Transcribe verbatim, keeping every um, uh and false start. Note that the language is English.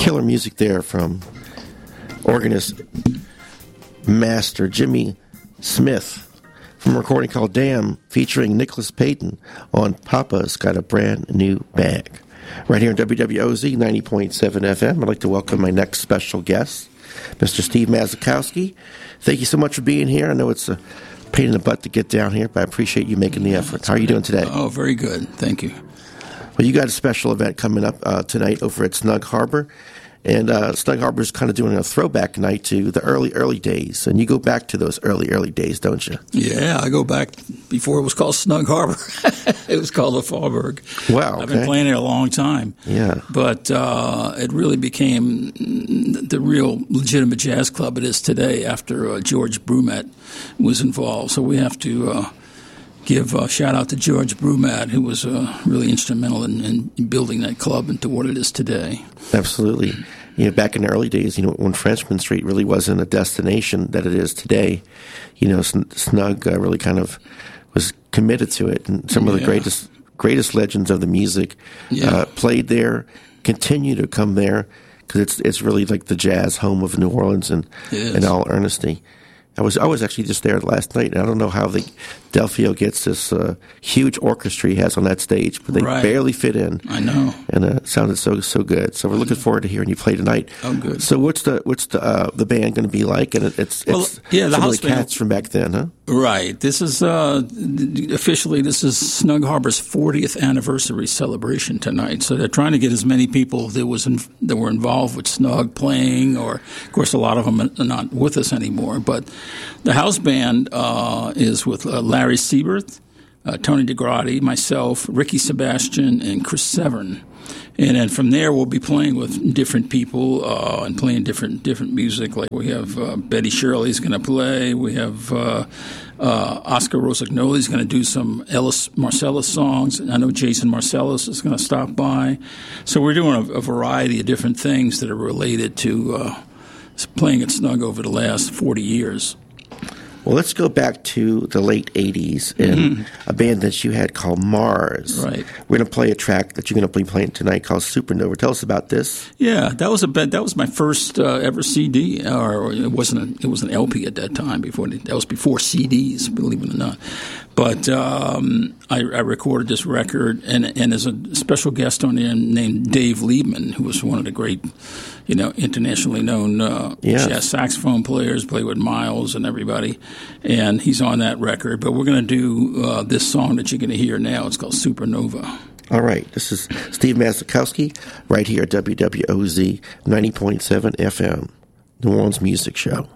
Killer music there from organist master Jimmy Smith from a recording called Damn, featuring Nicholas Payton on Papa's Got a Brand New Bag. Right here on W W O Z ninety point seven F M, I'd like to welcome my next special guest, Mister Steve Mazikowski. Thank you so much for being here. I know it's a pain in the butt to get down here, but I appreciate you making the effort. How are you doing today? Oh, very good. Thank you. Well, you got a special event coming up uh, tonight over at Snug Harbor. And uh, Snug Harbor is kind of doing a throwback night to the early, early days. And you go back to those early, early days, don't you? Yeah, I go back before it was called Snug Harbor. It was called the Fallberg. Wow. Okay. I've been playing it a long time. Yeah. But uh, it really became the real legitimate jazz club it is today after uh, George Brumet was involved. So we have to uh, give a shout out to George Brumet, who was uh, really instrumental in, in building that club into what it is today. Absolutely. You know, back in the early days, you know, when Frenchman Street really wasn't a destination that it is today, you know, Snug uh, really kind of was committed to it. And some yeah. of the greatest greatest legends of the music yeah. uh, played there, continue to come there, because it's it's really like the jazz home of New Orleans in, in all earnesty. I was I was actually just there last night, and I don't know how the Delphio gets this uh, huge orchestra he has on that stage, but they right. barely fit in. I know, and uh, it sounded so so good. So we're looking forward to hearing you play tonight. Oh, good. So what's the what's the uh, the band going to be like? And it, it's well, it's yeah, the some house of the cats band, from back then, huh? Right. This is uh, officially this is Snug Harbor's fortieth anniversary celebration tonight. So they're trying to get as many people that was in, that were involved with Snug playing, or of course a lot of them are not with us anymore. But the house band uh, is with uh, Larry Sieberth, uh, Tony DeGrati, myself, Ricky Sebastian, and Chris Severn. And then from there, we'll be playing with different people uh, and playing different different music. Like we have uh, Betty Shirley's going to play. We have uh, uh, Oscar Rossignoli's going to do some Ellis Marcellus songs. And I know Jason Marcellus is going to stop by. So we're doing a, a variety of different things that are related to uh, playing at Snug over the last forty years. Well, let's go back to the late eighties and mm-hmm. a band that you had called Mars. Right. We're going to play a track that you're going to be playing tonight called Supernova. Tell us about this. Yeah, that was a that was my first uh, ever C D, or it wasn't a, it was an L P at that time. Before that was before C Ds, believe it or not. But um, I, I recorded this record, and and as a special guest on there named Dave Liebman, who was one of the great, you know, internationally known uh, yes. jazz saxophone players, played with Miles and everybody, and he's on that record. But we're going to do uh, this song that you're going to hear now. It's called Supernova. All right. This is Steve Mazikowski right here at W W O Z ninety point seven F M, New Orleans Music Show.